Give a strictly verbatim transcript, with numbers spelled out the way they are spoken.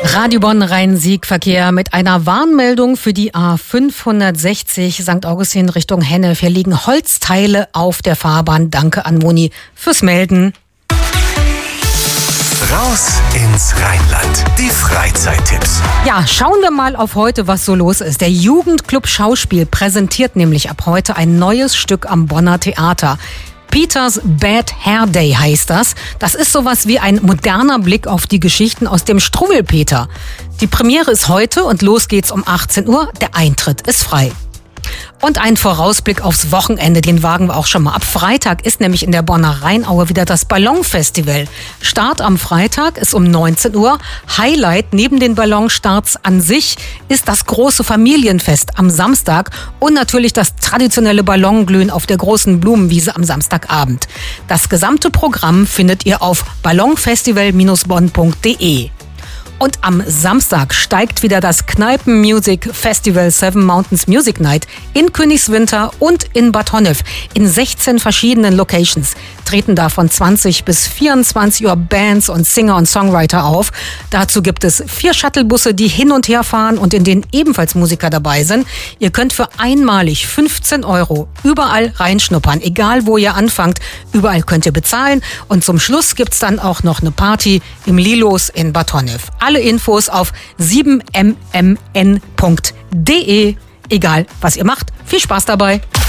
Radio Bonn Rhein-Sieg-Verkehr mit einer Warnmeldung für die A fünfhundertsechzig Sankt Augustin Richtung Hennef. Hier liegen Holzteile auf der Fahrbahn. Danke an Moni fürs Melden. Raus ins Rheinland. Die Freizeittipps. Ja, schauen wir mal auf heute, was so los ist. Der Jugendclub Schauspiel präsentiert nämlich ab heute ein neues Stück am Bonner Theater. Peters Bad Hair Day heißt das. Das ist sowas wie ein moderner Blick auf die Geschichten aus dem Struwwelpeter. Die Premiere ist heute und los geht's um achtzehn Uhr. Der Eintritt ist frei. Und ein Vorausblick aufs Wochenende, den wagen wir auch schon mal. Ab Freitag ist nämlich in der Bonner Rheinaue wieder das Ballonfestival. Start am Freitag ist um neunzehn Uhr. Highlight neben den Ballonstarts an sich ist das große Familienfest am Samstag und natürlich das traditionelle Ballonglühen auf der großen Blumenwiese am Samstagabend. Das gesamte Programm findet ihr auf ballonfestival Bindestrich bonn punkt de. Und am Samstag steigt wieder das Kneipen-Music Festival Seven Mountains Music Night in Königswinter und in Bad Honnef. In sechzehn verschiedenen Locations treten da von zwanzig bis vierundzwanzig Uhr Bands und Singer und Songwriter auf. Dazu gibt es vier Shuttlebusse, die hin und her fahren und in denen ebenfalls Musiker dabei sind. Ihr könnt für einmalig fünfzehn Euro überall reinschnuppern, egal wo ihr anfangt. Überall könnt ihr bezahlen. Und zum Schluss gibt's dann auch noch eine Party im Lilos in Bad Honnef. Alle Infos auf sieben m m n punkt de. Egal, was ihr macht, viel Spaß dabei.